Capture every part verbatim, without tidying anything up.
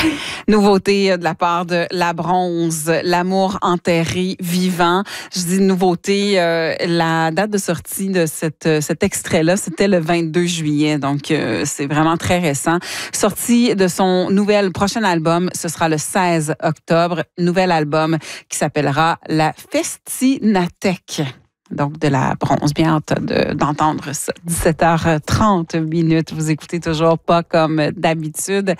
Nouveauté de la part de La Bronze, L'amour enterré vivant. Je dis nouveauté, euh, la date de sortie de cette, cet extrait-là, c'était le vingt-deux juillet, donc euh, c'est vraiment très récent. Sortie de son nouvel prochain album, ce sera le seize octobre. Nouvel album qui s'appellera La Festinathèque. Donc, de La Bronze. Bien hâte de, d'entendre ça. dix-sept heures trente minutes. Vous écoutez toujours pas comme d'habitude.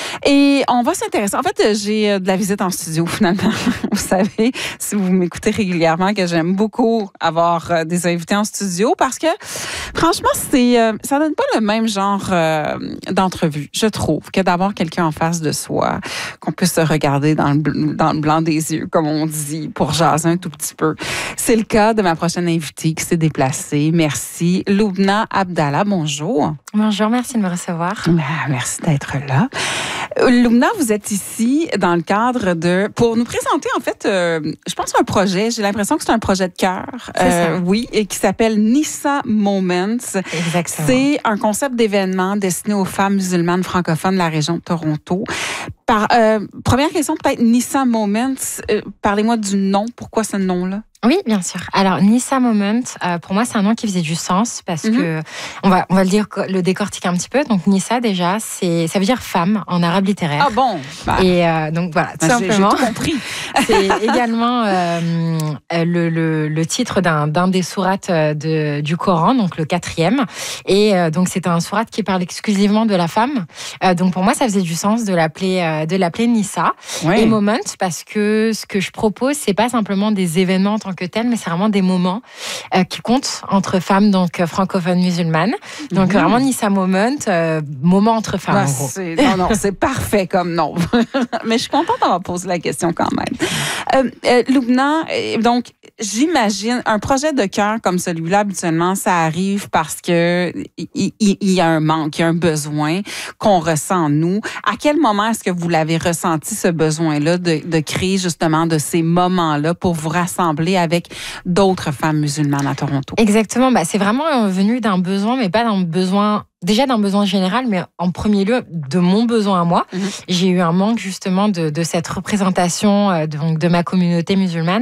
Et on va s'intéresser. En fait, j'ai de la visite en studio, finalement. Vous savez, si vous m'écoutez régulièrement, que j'aime beaucoup avoir des invités en studio parce que, franchement, c'est, ça donne pas le même genre d'entrevue, je trouve, que d'avoir quelqu'un en face de soi, qu'on puisse se regarder dans le, dans le blanc des yeux, comme on dit, pour jaser un tout petit peu. C'est le cas de ma prochaine invitée qui s'est déplacée. Merci. Loubna Abdallah, bonjour. Bonjour, merci de me recevoir. Ben, merci d'être là. Loubna, vous êtes ici dans le cadre de... Pour nous présenter, en fait, euh, je pense un projet, j'ai l'impression que c'est un projet de cœur. C'est euh, ça. Oui, et qui s'appelle Nissa Moments. Exactement. C'est un concept d'événement destiné aux femmes musulmanes francophones de la région de Toronto. Par, euh, première question, peut-être Nissa Moments. Euh, parlez-moi du nom. Pourquoi ce nom-là? Oui, bien sûr. Alors, Nissa Moment, euh, pour moi, c'est un nom qui faisait du sens parce mm-hmm. que, on va, on va le dire, le décortiquer un petit peu. Donc, Nissa, déjà, c'est, ça veut dire femme en arabe littéraire. Ah bon? Bah, Et euh, donc, voilà, tout bah, simplement. J'ai, j'ai tout compris. C'est également euh, le, le, le titre d'un, d'un des sourates de, du Coran, donc le quatrième. Et euh, donc, c'est un sourate qui parle exclusivement de la femme. Euh, donc, pour moi, ça faisait du sens de l'appeler, euh, de l'appeler Nissa. Oui. Et Moment, parce que ce que je propose, c'est pas simplement des événements en tant que tels, mais c'est vraiment des moments euh, qui comptent entre femmes, donc francophones musulmanes. Donc, mmh. vraiment, Nissa Moment, euh, moment entre femmes, bah, en gros. C'est, non, non, c'est parfait comme nom. Mais je suis contente d'avoir posé la question quand même. Euh, euh, Loubna, donc, j'imagine, un projet de cœur comme celui-là, habituellement, ça arrive parce que il, il, il y a un manque, il y a un besoin qu'on ressent en nous. À quel moment est-ce que vous l'avez ressenti, ce besoin-là, de, de créer justement de ces moments-là pour vous rassembler avec d'autres femmes musulmanes à Toronto? Exactement. Bah, c'est vraiment venu d'un besoin, mais pas d'un besoin... Déjà d'un besoin général, mais en premier lieu de mon besoin à moi. Mmh. J'ai eu un manque justement de, de cette représentation euh, de, de ma communauté musulmane,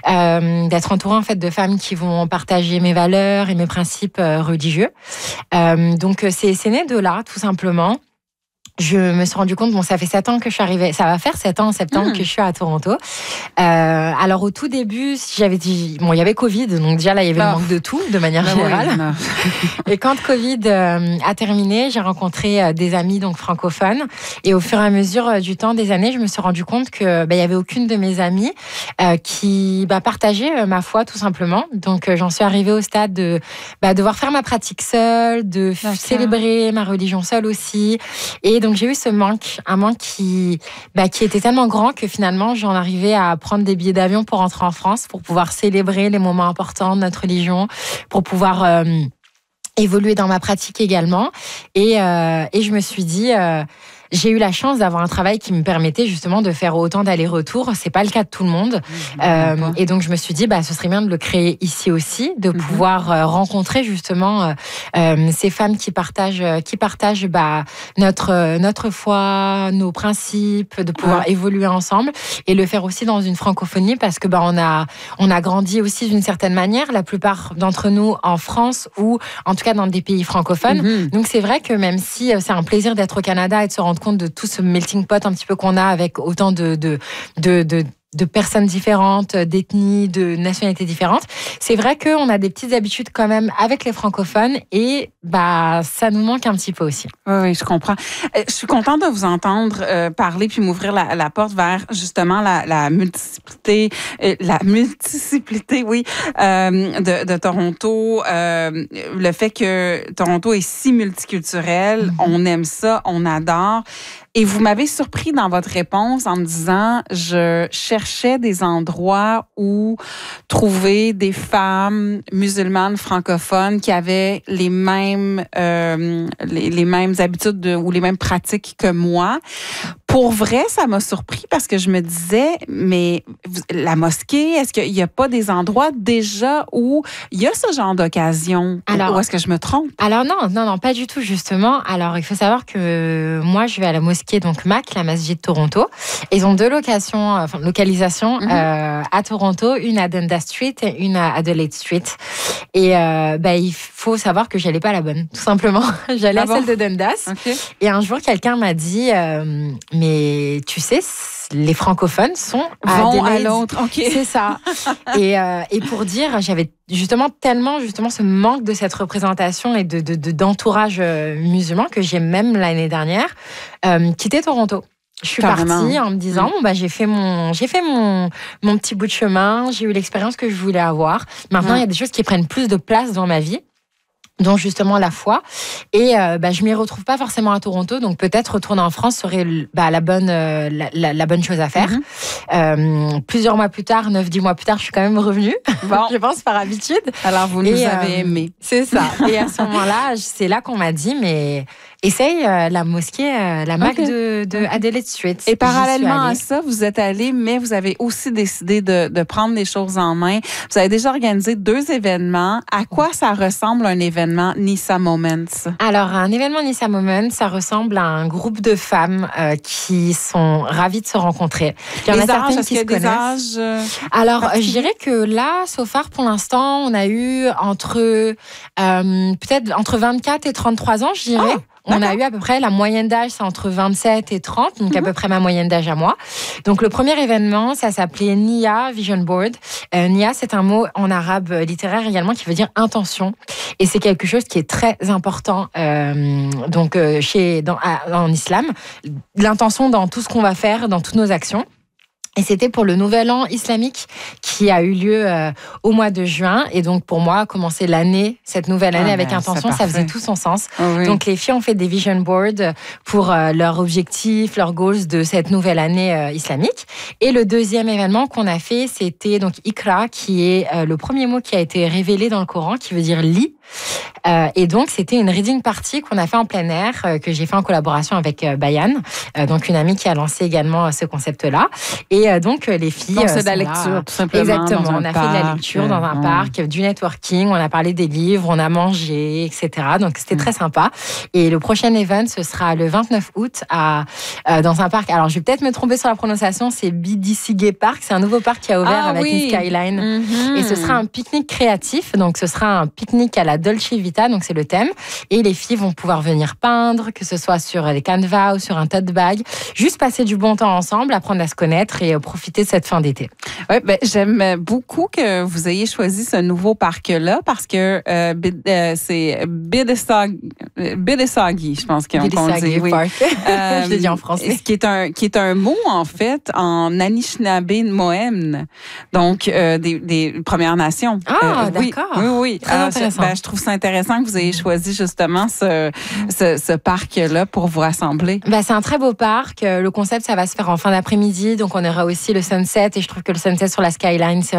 euh, d'être entourée en fait de femmes qui vont partager mes valeurs et mes principes euh, religieux. Euh, donc c'est, c'est né de là, tout simplement. Je me suis rendu compte, bon, ça fait sept ans que je suis arrivée, ça va faire sept ans en septembre mmh. que je suis à Toronto. Euh, alors, au tout début, j'avais dit, bon, il y avait Covid, donc déjà là, il y avait oh. le manque de tout, de manière bah générale. Oui, et quand Covid euh, a terminé, j'ai rencontré euh, des amis, donc francophones. Et au fur et à mesure euh, du temps, des années, je me suis rendu compte que, bah, il y avait aucune de mes amies euh, qui, bah, partageait euh, ma foi, tout simplement. Donc, euh, j'en suis arrivée au stade de, bah, devoir faire ma pratique seule, de D'accord. célébrer ma religion seule aussi. Et donc, Donc, j'ai eu ce manque, un manque qui, bah, qui était tellement grand que finalement, j'en arrivais à prendre des billets d'avion pour rentrer en France, pour pouvoir célébrer les moments importants de notre religion, pour pouvoir euh, évoluer dans ma pratique également. Et, euh, et je me suis dit... Euh, J'ai eu la chance d'avoir un travail qui me permettait justement de faire autant d'allers-retours. C'est pas le cas de tout le monde. Mmh, euh, et donc, je me suis dit, bah, ce serait bien de le créer ici aussi, de mmh. pouvoir euh, rencontrer justement euh, ces femmes qui partagent, qui partagent bah, notre, notre foi, nos principes, de pouvoir ouais. évoluer ensemble et le faire aussi dans une francophonie parce que bah, on a, on a grandi aussi d'une certaine manière, la plupart d'entre nous en France ou en tout cas dans des pays francophones. Mmh. Donc, c'est vrai que même si c'est un plaisir d'être au Canada et de se rendre compte de tout ce melting pot un petit peu qu'on a avec autant de, de, de, de de personnes différentes, d'ethnies, de nationalités différentes. C'est vrai qu'on a des petites habitudes quand même avec les francophones et bah, ça nous manque un petit peu aussi. Oui, oui, je comprends. Je suis contente de vous entendre euh, parler puis m'ouvrir la, la porte vers justement la, la multiplicité, euh, la multiplicité, oui, euh, de, de Toronto. Euh, le fait que Toronto est si multiculturel, mm-hmm. on aime ça, on adore. Et vous m'avez surpris dans votre réponse en me disant, je cherchais des endroits où trouver des femmes musulmanes francophones qui avaient les mêmes, euh, les, les mêmes habitudes de, ou les mêmes pratiques que moi pour vrai, ça m'a surpris parce que je me disais, mais la mosquée, est-ce qu'il n'y a pas des endroits déjà où il y a ce genre d'occasion? Alors, ou est-ce que je me trompe? Alors non, non, non, pas du tout, justement. Alors, il faut savoir que moi, je vais à la mosquée, donc M A C, la Masjid de Toronto. Ils ont deux locations, enfin, localisations mm-hmm. euh, à Toronto, une à Dundas Street et une à Adelaide Street. Et euh, bah, il faut savoir que j'allais pas à la bonne, tout simplement. J'allais ah à bon? celle de Dundas. Okay. Et un jour, quelqu'un m'a dit, euh, mais tu sais, les francophones sont à Vont Adelaide. à l'autre. Okay. C'est ça. et, euh, et pour dire, j'avais justement tellement justement ce manque de cette représentation et de, de, de d'entourage musulman que j'ai même l'année dernière euh, quitté Toronto. Je suis Carrément. partie en me disant mmh. bon bah j'ai fait mon j'ai fait mon mon petit bout de chemin, j'ai eu l'expérience que je voulais avoir. Maintenant, il mmh. y a des choses qui prennent plus de place dans ma vie, dont justement la foi. Et euh, bah, je m'y retrouve pas forcément à Toronto, donc peut-être retourner en France serait bah, la, bonne, euh, la, la, la bonne chose à faire. Mm-hmm. Euh, plusieurs mois plus tard, neuf, dix mois plus tard, je suis quand même revenue, bon. je pense par habitude. Alors vous nous et, avez euh, aimés. C'est ça. Et à ce moment-là, c'est là qu'on m'a dit, mais essaye euh, la mosquée, euh, la M A C okay. de, de Adelaide Street. Et parallèlement à ça, vous êtes allé, mais vous avez aussi décidé de, de prendre les choses en main. Vous avez déjà organisé deux événements. À quoi ça ressemble un événement Nissa Moments? Alors, un événement Nissa Moments, ça ressemble à un groupe de femmes euh, qui sont ravies de se rencontrer. Il y en les a âges, certaines qui se connaissent. Âges, euh, Alors, je dirais que là, so far, pour l'instant, on a eu entre euh, peut-être entre vingt-quatre et trente-trois ans, je dirais. Oh. On a eu à peu près, la moyenne d'âge, c'est entre vingt-sept et trente, donc mm-hmm. à peu près ma moyenne d'âge à moi. Donc le premier événement, ça s'appelait Nia Vision Board. Euh, Nia, c'est un mot en arabe littéraire également qui veut dire intention. Et c'est quelque chose qui est très important euh, donc, euh, chez, dans, à, en islam. L'intention dans tout ce qu'on va faire, dans toutes nos actions. Et c'était pour le nouvel an islamique qui a eu lieu euh, au mois de juin. Et donc, pour moi, commencer l'année, cette nouvelle année ah avec ben, intention, ça faisait tout son sens. Oh oui. Donc, les filles ont fait des vision boards pour euh, leurs objectifs, leurs goals de cette nouvelle année euh, islamique. Et le deuxième événement qu'on a fait, c'était donc Iqra, qui est euh, le premier mot qui a été révélé dans le Coran, qui veut dire « lit ». Euh, et donc, c'était une reading party qu'on a fait en plein air, euh, que j'ai fait en collaboration avec euh, Bayan, euh, donc une amie qui a lancé également euh, ce concept-là. Et euh, donc, les filles. Donc, c'est de la lecture, là, tout simplement. Exactement. On a parc, fait de la lecture dans un euh, parc, du networking, on a parlé des livres, on a mangé, et cetera. Donc, c'était mmh. très sympa. Et le prochain event, ce sera le vingt-neuf août à, euh, dans un parc. Alors, je vais peut-être me tromper sur la prononciation, c'est Bidisige Park. C'est un nouveau parc qui a ouvert ah, avec oui. une skyline. Mmh. Et ce sera un pique-nique créatif. Donc, ce sera un pique-nique à la Dolce Vita, donc c'est le thème. Et les filles vont pouvoir venir peindre, que ce soit sur les canevas ou sur un tote bag. Juste passer du bon temps ensemble, apprendre à se connaître et profiter de cette fin d'été. Oui, ben, j'aime beaucoup que vous ayez choisi ce nouveau parc-là parce que euh, euh, c'est Bidisagi, je pense qu'on dit. Oui. Park. Euh, je l'ai dit en français. Qui est un, qui est un mot, en fait, en Anishinaabe Mohem, donc euh, des, des Premières Nations. Ah, euh, d'accord. Oui, oui. oui. Très Alors, intéressant. Ben, je trouve ça intéressant que vous ayez choisi justement ce, ce, ce parc-là pour vous rassembler. Ben, c'est un très beau parc. Le concept, ça va se faire en fin d'après-midi, donc on aura aussi le sunset et je trouve que le sunset sur la skyline, c'est